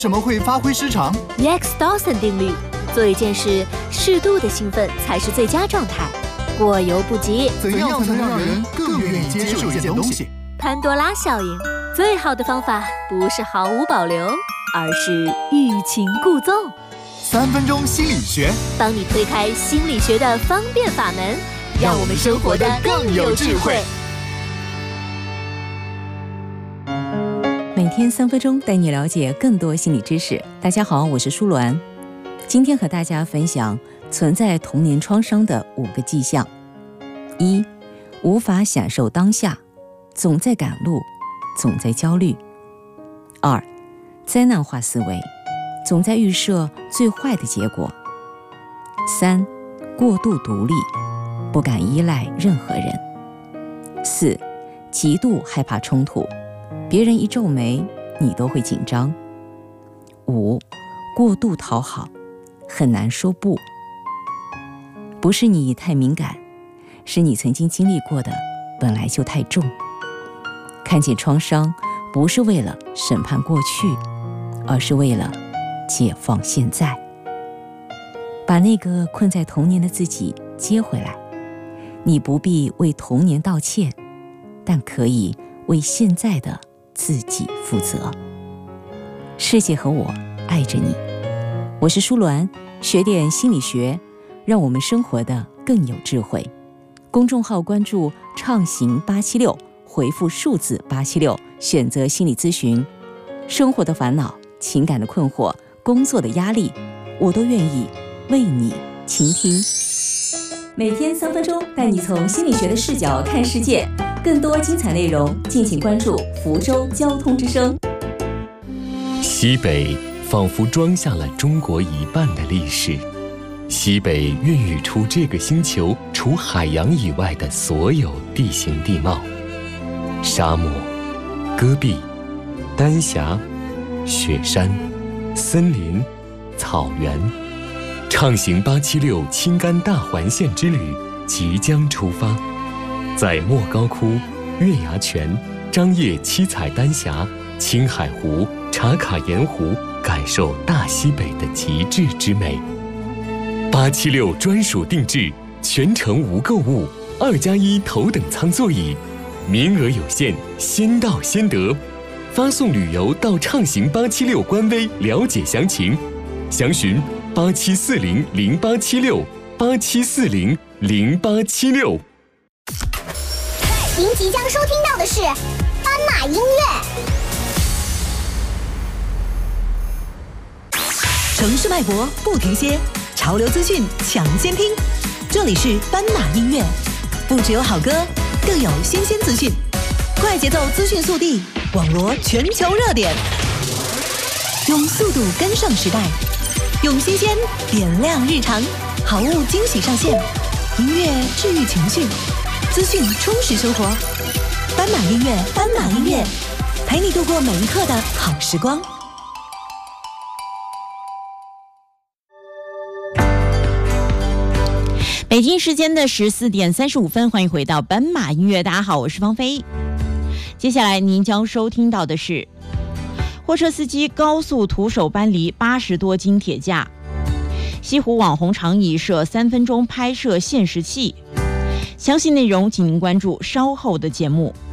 怎么会发挥失常 ？Rex Dawson 定律，做一件事适度的兴奋才是最佳状态，过犹不及。 怎样才能让人更愿意接受一件东西？ 潘多拉效应，最好的方法不是毫无保留，而是欲擒故纵。 3分钟心理学， 帮你推开心理学的方便法门，让我们生活得更有智慧。 每天3分钟带你了解更多心理知识。大家好，我是舒鸾。今天和大家分享存在童年创伤的5个迹象。1. 无法享受当下，总在赶路，总在焦虑。2. 灾难化思维，总在预设最坏的结果。3. 过度独立，不敢依赖任何人。4. 极度害怕冲突，别人一皱眉，你都会紧张。5. 过度讨好，很难说不。不是你太敏感，是你曾经经历过的本来就太重。看见创伤，不是为了审判过去，而是为了解放现在。把那个困在童年的自己接回来。你不必为童年道歉，但可以为现在的自己负责。世界和我爱着你。我是舒鸾，学点心理学，让我们生活的更有智慧。公众号关注畅行876，回复数字876，选择心理咨询。生活的烦恼、情感的困惑、工作的压力，我都愿意为你倾听。每天3分钟，带你从心理学的视角看世界。更多精彩内容，敬请关注福州交通之声。 西北仿佛装下了中国一半的历史，西北孕育出这个星球除海洋以外的所有地形地貌：沙漠、戈壁、丹霞、雪山、森林、草原。畅行876青甘大环线之旅即将出发，在莫高窟、月牙泉、张掖七彩丹霞、青海湖、茶卡盐湖感受大西北的极致之美。876专属定制，全程无购物，2+1头等舱座椅，名额有限，先到先得。发送旅游到畅行876官微了解详情，详询87400876，87400876。 您即将收听到的是斑马音乐。 城市脉搏不停歇，潮流资讯抢先听。这里是斑马音乐，不只有好歌，更有新鲜资讯，快节奏资讯速递，网罗全球热点，用速度跟上时代，用新鲜点亮日常，好物惊喜上线，音乐治愈情绪，资讯充实生活。斑马音乐，斑马音乐，陪你度过每一刻的好时光。 北京时间的14点35分，欢迎回到斑马音乐。大家好，我是芳菲。接下来您将收听到的是货车司机高速徒手搬离80多斤铁架，西湖网红长椅设3分钟拍摄限时器。详细内容请您关注稍后的节目。